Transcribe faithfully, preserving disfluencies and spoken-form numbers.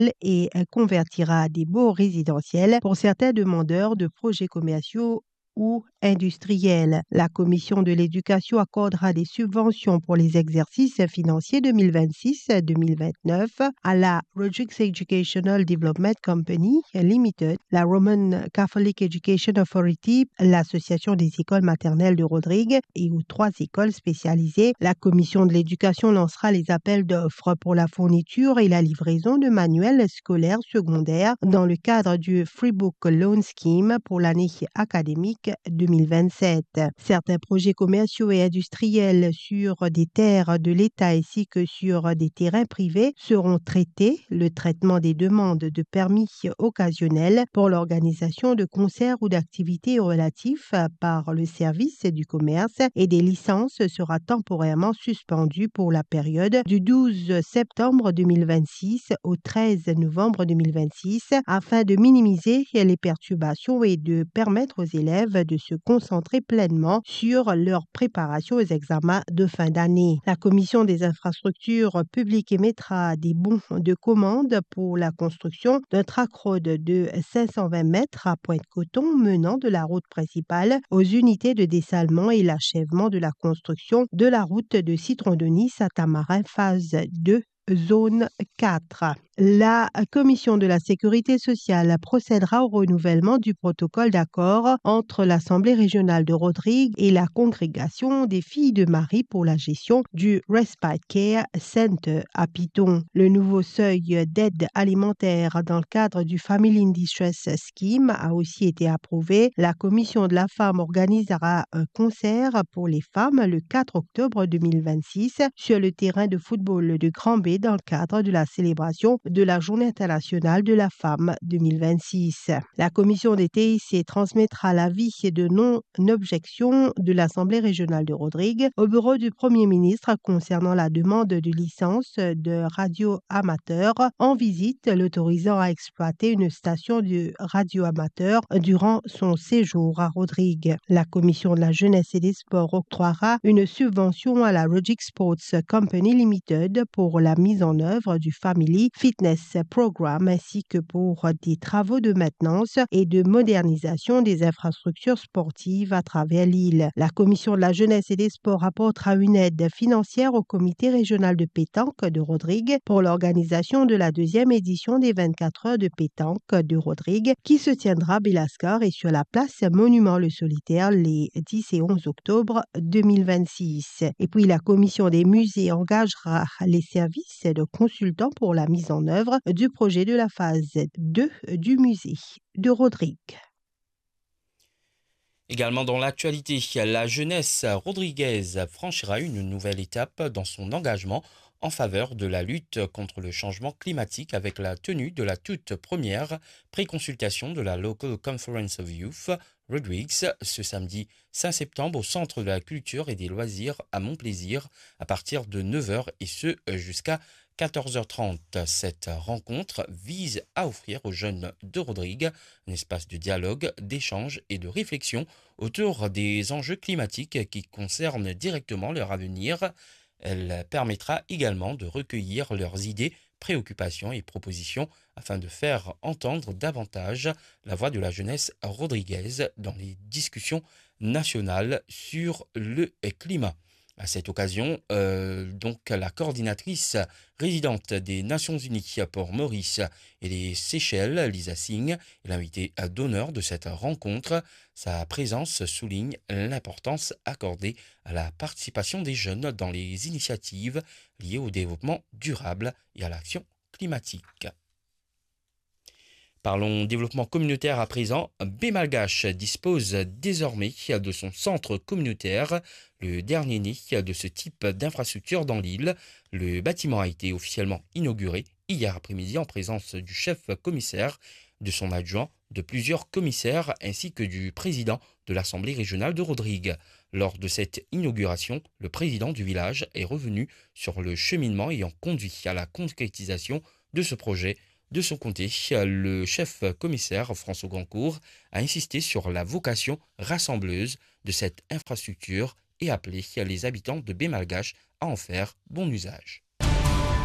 et convertira des baux résidentiels pour certains demandeurs de projets commerciaux ou industriels. La Commission de l'éducation accordera des subventions pour les exercices financiers deux mille vingt-six deux mille vingt-neuf à la Rodrigues Educational Development Company Limited, la Roman Catholic Education Authority, l'Association des écoles maternelles de Rodrigues et aux trois écoles spécialisées. La Commission de l'éducation lancera les appels d'offres pour la fourniture et la livraison de manuels scolaires secondaires dans le cadre du Free Book Loan Scheme pour l'année académique deux mille vingt-sept. Certains projets commerciaux et industriels sur des terres de l'État ainsi que sur des terrains privés seront traités. Le traitement des demandes de permis occasionnels pour l'organisation de concerts ou d'activités relatifs par le service du commerce et des licences sera temporairement suspendu pour la période du douze septembre deux mille vingt-six au treize novembre deux mille vingt-six afin de minimiser les perturbations et de permettre aux élèves de se concentrer pleinement sur leur préparation aux examens de fin d'année. La Commission des infrastructures publiques émettra des bons de commande pour la construction d'un track road de cinq cent vingt mètres à Pointe-Coton menant de la route principale aux unités de dessalement et l'achèvement de la construction de la route de Citron de Nice à Tamarin phase deux. Zone quatre. La Commission de la Sécurité sociale procédera au renouvellement du protocole d'accord entre l'Assemblée régionale de Rodrigues et la Congrégation des filles de Marie pour la gestion du Respite Care Center à Piton. Le nouveau seuil d'aide alimentaire dans le cadre du Family in Distress Scheme a aussi été approuvé. La Commission de la femme organisera un concert pour les femmes le quatre octobre deux mille vingt-six sur le terrain de football de Grand-Bay dans le cadre de la célébration de la Journée internationale de la femme deux mille vingt-six. La commission des T I C transmettra l'avis de non-objection de l'Assemblée régionale de Rodrigues au bureau du Premier ministre concernant la demande de licence de radio amateur en visite l'autorisant à exploiter une station de radio amateur durant son séjour à Rodrigues. La commission de la jeunesse et des sports octroiera une subvention à la Rodrigues Sports Company Limited pour la mise en œuvre du Family Fitness Program ainsi que pour des travaux de maintenance et de modernisation des infrastructures sportives à travers l'île. La Commission de la jeunesse et des sports apportera une aide financière au comité régional de pétanque de Rodrigues pour l'organisation de la deuxième édition des vingt-quatre heures de pétanque de Rodrigues qui se tiendra à Belascar et sur la place Monument le Solitaire les dix et onze octobre deux mille vingt-six. Et puis la Commission des musées engagera les services de consultants pour la mise en œuvre du projet de la phase deux du musée de Rodrigues. Également dans l'actualité, la jeunesse rodriguaise franchira une nouvelle étape dans son engagement en faveur de la lutte contre le changement climatique avec la tenue de la toute première préconsultation de la Local Conference of Youth Rodrigues ce samedi cinq septembre au Centre de la Culture et des Loisirs à Montplaisir à partir de neuf heures et ce jusqu'à quatorze heures trente. Cette rencontre vise à offrir aux jeunes de Rodrigues un espace de dialogue, d'échange et de réflexion autour des enjeux climatiques qui concernent directement leur avenir. Elle permettra également de recueillir leurs idées, préoccupations et propositions afin de faire entendre davantage la voix de la jeunesse rodriguaise dans les discussions nationales sur le climat. À cette occasion, euh, donc la coordinatrice résidente des Nations Unies pour Maurice et les Seychelles, Lisa Singh, est l'invitée d'honneur de cette rencontre. Sa présence souligne l'importance accordée à la participation des jeunes dans les initiatives liées au développement durable et à l'action climatique. Parlons développement communautaire à présent. Bémalgache dispose désormais de son centre communautaire, le dernier né de ce type d'infrastructure dans l'île. Le bâtiment a été officiellement inauguré hier après-midi en présence du chef commissaire, de son adjoint, de plusieurs commissaires ainsi que du président de l'Assemblée régionale de Rodrigues. Lors de cette inauguration, le président du village est revenu sur le cheminement ayant conduit à la concrétisation de ce projet. De son côté, le chef commissaire François Grandcourt a insisté sur la vocation rassembleuse de cette infrastructure et appelé les habitants de Bémalgache à en faire bon usage.